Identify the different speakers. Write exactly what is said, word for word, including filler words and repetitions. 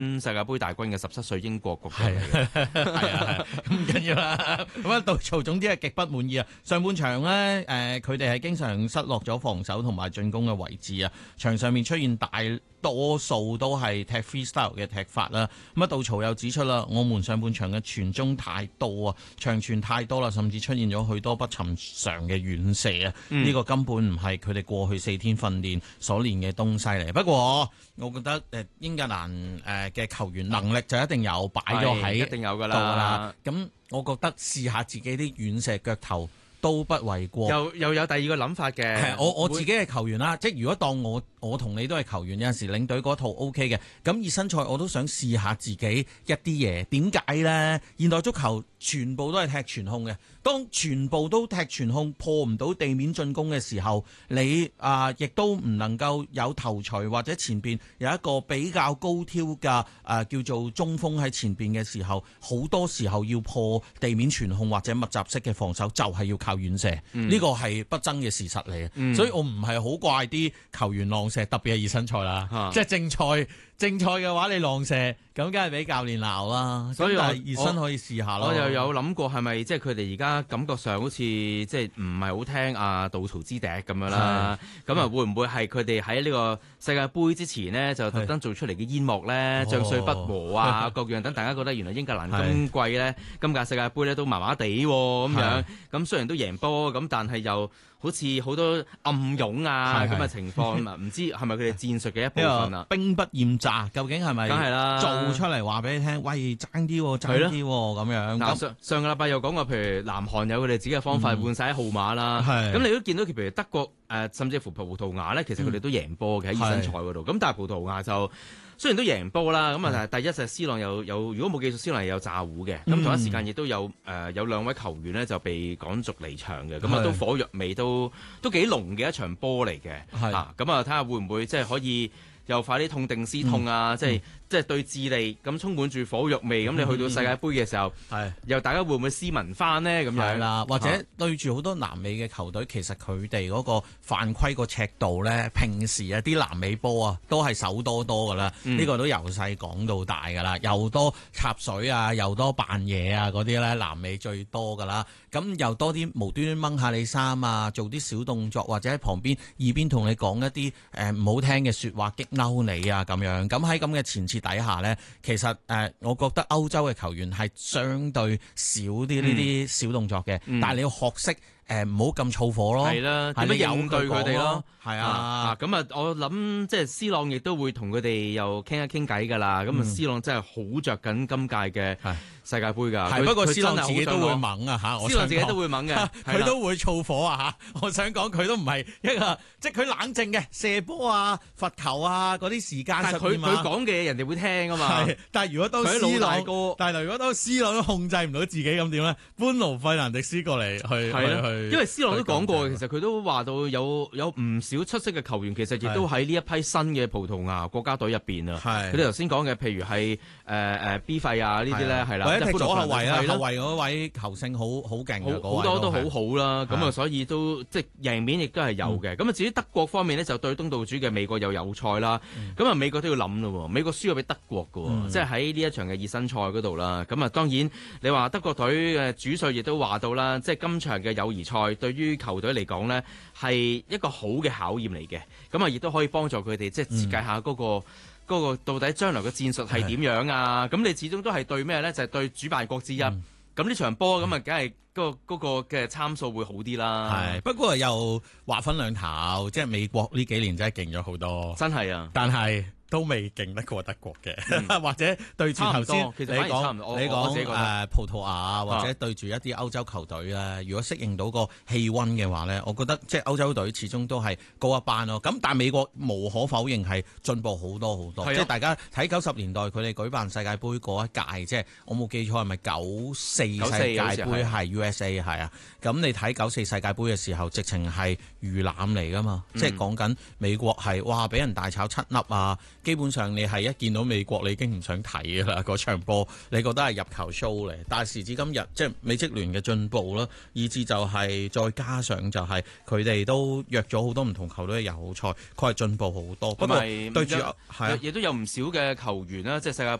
Speaker 1: 世界盃大軍嘅十七歲英國國腳嚟嘅。
Speaker 2: 係啊，咁唔緊要啦。咁啊，杜曹總之係極不滿意啊。上半場咧，誒佢哋係經常失落咗防守同埋進攻嘅位置啊。場上面出現大多數都係踢 freestyle 嘅踢法啦。咁啊，杜曹又指出啦，我們上半場嘅傳中太多啊，長傳太多啦，甚至出現咗許多不尋常嘅遠射啊。呢、嗯、個根本唔係佢哋過去四天訓練所練嘅東西嚟。不過我覺得誒英格蘭誒嘅球員能力就一定有擺咗喺
Speaker 1: 一定有㗎啦。
Speaker 2: 咁我覺得試下自己啲遠射腳頭都不為過。
Speaker 1: 又又有第二個諗法嘅。
Speaker 2: 係我我自己係球員啦，即係如果當我我同你都係球員，有陣時領隊嗰套 O K 嘅，咁熱身賽我都想試下自己一啲嘢。點解呢？現代足球全部都係踢傳控嘅，當全部都踢傳控，破唔到地面進攻嘅時候，你啊、呃、亦都唔能夠有頭槌或者前邊有一個比較高挑嘅誒、呃、叫做中鋒喺前邊嘅時候，好多時候要破地面傳控或者密集式嘅防守，就係、是、要靠遠射。呢、嗯、個係不爭嘅事實嚟嘅，嗯、所以我唔係好怪啲球員浪射，特別係熱身賽啦，啊、即係正賽。正賽嘅話，你浪射咁，梗係俾教練鬧啦。所以我熱身可以試下咯。
Speaker 1: 我又有諗過係咪即係佢哋而家感覺上好似即係唔係好聽阿杜曹之笛咁樣啦？咁啊會唔會係佢哋喺呢個世界盃之前呢，就特登做出嚟嘅煙幕咧，將帥不和啊各樣等，大家覺得原來英格蘭今季咧今屆世界盃咧都麻麻地咁樣。咁雖然都贏波咁，但係又好似好多暗湧啊咁嘅情況，唔知係咪佢哋戰術嘅一部分啊？
Speaker 2: 兵不厭詐，究竟係咪？
Speaker 1: 梗係啦，
Speaker 2: 做出嚟話俾你聽，喂，爭啲，爭啲咁樣。
Speaker 1: 嗱，上上個禮拜又講過，譬如南韓有佢哋自己嘅方法換晒號碼啦。咁你都見到，譬如德國誒，甚至乎葡萄牙咧，其實佢哋都贏波嘅喺熱身賽嗰度。咁但係葡萄牙就雖然都贏波啦，咁啊，第一就係 C 朗有有，如果冇記錯 C 朗係有詐糊嘅，咁、嗯、同一時間亦都有誒、呃、有兩位球員呢就被趕逐離場嘅，咁啊都火藥味都都幾濃嘅一場波嚟嘅，係啊，咁啊睇下會唔會即係可以又快啲痛定思痛啊，即係、嗯。即係對智利咁充滿住火藥味，咁、嗯、你去到世界盃嘅時候，係又大家會唔會斯文翻呢？咁樣
Speaker 2: 啦，或者對住好多南美嘅球隊，其實佢哋嗰個犯規個尺度咧，平時啊啲南美波啊都係手多多噶啦，呢、嗯、個都由細講到大噶啦，又多插水啊，又多扮嘢啊嗰啲咧，南美最多噶啦。咁又多啲無端端掹下你衫啊，做啲小動作，或者喺旁邊耳邊同你講一啲誒唔好聽嘅説話激嬲你啊咁樣。咁喺咁嘅前設底下呢，其實誒、呃，我覺得歐洲嘅球員係相對少啲呢啲小動作嘅，嗯、但係你要學識誒唔好咁燥火咯，係啦，點樣應對佢哋咯？係啊，
Speaker 1: 咁啊，我諗即係 C 朗亦都會同佢哋又傾一傾偈㗎啦。咁啊、嗯、，C 朗真係好着緊今屆嘅世界盃㗎。
Speaker 2: 係不過 C 朗自己都會猛啊嚇
Speaker 1: ，C 朗自己都會猛嘅，
Speaker 2: 佢都會燥火啊嚇。我想講佢都唔係一個，即係佢冷靜嘅射波啊、罰球啊嗰啲時間。
Speaker 1: 但係佢佢講嘅嘢人哋會聽㗎嘛。
Speaker 2: 但係如果當 C 朗，但係如果當 C 朗都控制唔到自己咁點咧？搬奴費蘭迪斯過嚟去去去。
Speaker 1: 因為 C 朗都講過，其實佢都話到有有唔少出色嘅球員，其實亦都喺呢一批新嘅葡萄牙國家隊入邊啊。佢哋頭先講嘅，譬如係誒誒 B 費啊呢啲咧，係啦，
Speaker 2: 或者踢左後衞啊，後衞嗰位球星好好勁嘅，
Speaker 1: 好多都好好啦。咁啊，所以都即係贏面亦都係有嘅。咁啊，至於德國方面呢，就對東道主嘅美國又有賽啦。咁啊，美國都要諗咯，美國輸咗俾德國嘅，即係喺呢一場嘅熱身賽嗰度啦。咁啊，當然你話德國隊嘅主帥亦都話到啦，即係今場嘅友誼賽對於球隊嚟講呢，係一個好嘅考驗嚟嘅，咁啊亦都可以幫助佢哋即係設計下嗰、嗰個嗰、嗯、個到底將來嘅戰術係點樣啊？咁的你始終都係對咩呢？就係、是、對主辦國之一。咁呢、嗯、場波咁啊，梗係嗰個嗰個嘅參數會好啲啦。
Speaker 2: 係不過又話分兩頭，即係美國呢幾年真係勁咗好多，
Speaker 1: 真係啊！
Speaker 2: 但係都未勁得過德國嘅，嗯、或者對住頭先你講你講誒、呃、葡萄牙或者對住一啲歐洲球隊咧，啊、如果適應到個氣温嘅話咧，我覺得即係歐洲隊始終都係高一班咯。咁但係美國無可否認係進步好多好多，啊、即係大家睇九十年代佢哋舉辦世界盃嗰一屆，即係我冇記錯係咪九四世界盃係 U S A 係啊？咁你睇九四世界盃嘅時候，直情係魚腩嚟㗎嘛，嗯、即係講緊美國係哇俾人大炒七粒啊！ 基本上你係一見到美國你已經唔想睇㗎啦，嗰場波你覺得係入球 show 嚟。但係時至今日，即係美職聯嘅進步啦，以至就係再加上就係佢哋都約咗好多唔同球隊嘅友好賽，佢係進步好多。不過對住係
Speaker 1: 亦都有唔少嘅球員啦，即係世界盃